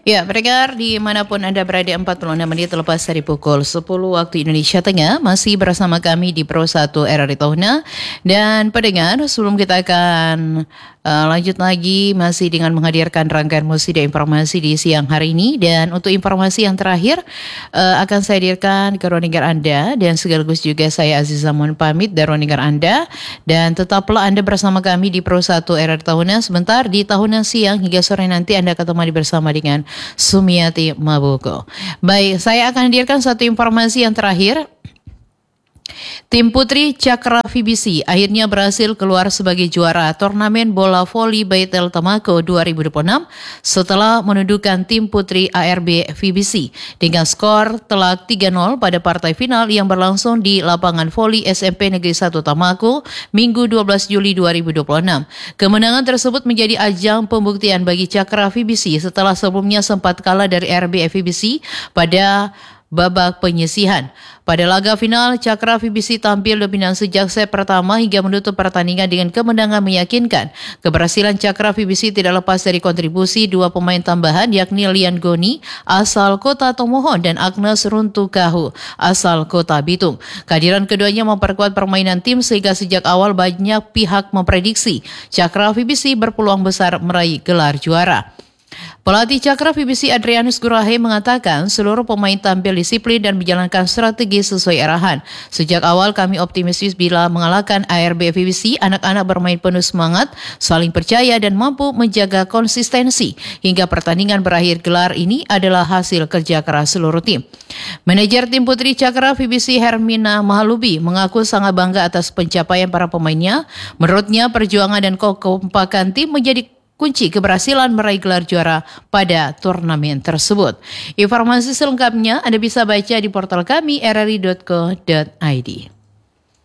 Ya, pendengar dimanapun Anda berada 46 menit lepas dari pukul 10 waktu Indonesia Tengah, masih bersama kami di Pro 1 RRI Tahuna. Dan pendengar, sebelum kita akan lanjut lagi masih dengan menghadirkan rangkaian musik dan informasi di siang hari ini. Dan untuk informasi yang terakhir akan saya hadirkan ke ruang dengar Anda, dan sekaligus juga saya Aziza mohon pamit dari ruang dengar Anda. Dan tetaplah Anda bersama kami di Pro 1 RRI Tahuna. Sebentar di Tahuna siang hingga sore nanti Anda akan temani bersama dengan Sumiati Mabuko. Baik, saya akan hadirkan satu informasi yang terakhir. Tim putri Cakra VBC akhirnya berhasil keluar sebagai juara turnamen bola voli Baitul Tamako 2026 setelah menundukkan tim putri ARB VBC dengan skor telak 3-0 pada partai final yang berlangsung di lapangan voli SMP Negeri 1 Tamako Minggu 12 Juli 2026. Kemenangan tersebut menjadi ajang pembuktian bagi Cakra VBC setelah sebelumnya sempat kalah dari ARB VBC pada babak penyisihan. Pada laga final, Cakra VBC tampil dominan sejak set pertama hingga menutup pertandingan dengan kemenangan meyakinkan. Keberhasilan Cakra VBC tidak lepas dari kontribusi dua pemain tambahan yakni Lian Goni asal Kota Tomohon dan Agnes Runtukahu asal Kota Bitung. Kehadiran keduanya memperkuat permainan tim sehingga sejak awal banyak pihak memprediksi Cakra VBC berpeluang besar meraih gelar juara. Pelatih Cakra VBC Adrianus Gurahe mengatakan seluruh pemain tampil disiplin dan menjalankan strategi sesuai arahan. Sejak awal kami optimistis bila mengalahkan ARB VBC, anak-anak bermain penuh semangat, saling percaya dan mampu menjaga konsistensi. Hingga pertandingan berakhir, gelar ini adalah hasil kerja keras seluruh tim. Manajer tim putri Cakra VBC Hermina Mahalubi mengaku sangat bangga atas pencapaian para pemainnya. Menurutnya perjuangan dan kekompakan tim menjadi kunci keberhasilan meraih gelar juara pada turnamen tersebut. Informasi selengkapnya Anda bisa baca di portal kami rri.co.id.